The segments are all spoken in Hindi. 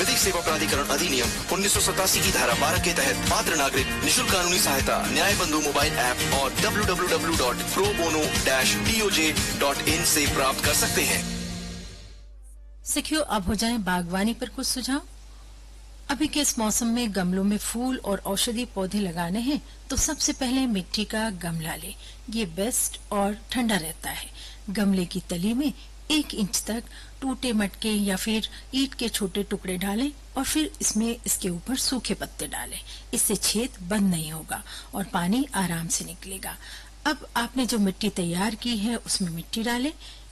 विधिक सेवा प्राधिकरण अधिनियम 1987 की धारा 12 के तहत पात्र नागरिक निशुल्क कानूनी सहायता न्याय बंधु मोबाइल ऐप और www.probono-toj.in से प्राप्त कर सकते हैं। सखियों, अब हो जाएं बागवानी पर कुछ सुझाव। अभी के इस मौसम में गमलों में फूल और औषधि पौधे लगाने हैं तो सबसे पहले मिट्टी का गमला लें। ये बेस्ट और ठंडा रहता है। गमले की तली में 1 इंच तक टूटे मटके या फिर ईंट के छोटे टुकड़े डालें और फिर इसके ऊपर सूखे पत्ते डालें। इससे छेद बंद नहीं होगा और पानी आराम से निकलेगा। अब आपने जो मिट्टी तैयार की है उसमें मिट्टी डालें।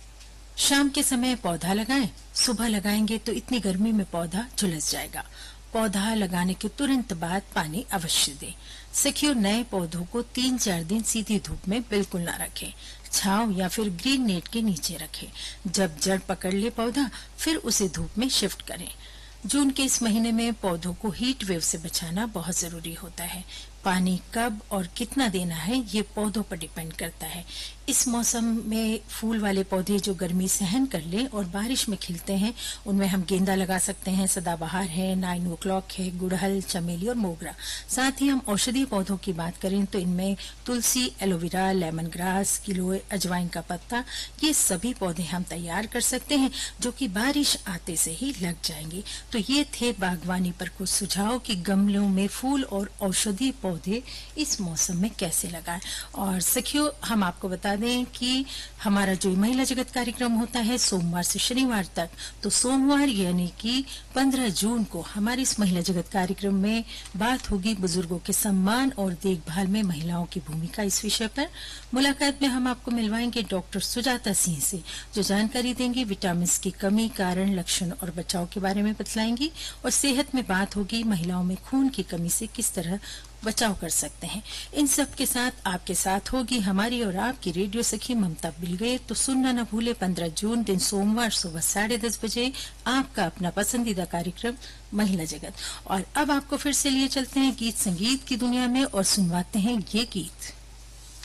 शाम के समय पौधा लगाएं। सुबह लगाएंगे तो इतनी गर्मी में पौधा झुलस जाएगा। पौधा लगाने के तुरंत बाद पानी अवश्य दें। सखियों, नए पौधों को 3-4 दिन सीधी धूप में बिल्कुल ना रखें। छांव या फिर ग्रीन नेट के नीचे रखें। जब जड़ पकड़ ले पौधा, फिर उसे धूप में शिफ्ट करें। जून के इस महीने में पौधों को हीट वेव से बचाना बहुत जरूरी होता है। पानी कब और कितना देना है ये पौधों पर डिपेंड करता है। इस मौसम में फूल वाले पौधे जो गर्मी सहन कर लें और बारिश में खिलते हैं, उनमें हम गेंदा लगा सकते हैं, सदाबहार है, 9 o'clock है, गुड़हल, चमेली और मोगरा। साथ ही हम औषधीय पौधों की बात करें तो इनमें तुलसी, एलोवेरा, लेमन ग्रास, गिलोय, अजवाइन का पत्ता, ये सभी पौधे हम तैयार कर सकते हैं जो कि बारिश आते से ही लग जाएंगे। तो ये थे बागवानी पर कुछ सुझाव कि गमलों में फूल और औषधीय पौधे इस मौसम में कैसे लगाएं। और सखियों, हम आपको बता दें कि हमारा जो महिला जगत कार्यक्रम होता है सोमवार से शनिवार तक, तो सोमवार यानी कि 15 जून को हमारे इस महिला जगत कार्यक्रम में बात होगी बुजुर्गों के सम्मान और देखभाल में महिलाओं की भूमिका। इस विषय पर मुलाकात में हम आपको मिलवाएंगे डॉक्टर सुजाता सिंह से, जो जानकारी देंगी विटामिन की कमी, कारण, लक्षण और बचाव के बारे में बतलाएंगी। और सेहत में बात होगी महिलाओं में खून की कमी से किस तरह बचाव कर सकते हैं। इन सब के साथ आपके साथ होगी हमारी और आपकी रेडियो सखी ममता बिलगे। तो सुनना न भूले 15 जून दिन सोमवार सुबह 10:30 बजे आपका अपना पसंदीदा कार्यक्रम महिला जगत। और अब आपको फिर से लिए चलते हैं गीत संगीत की दुनिया में और सुनवाते हैं ये गीत।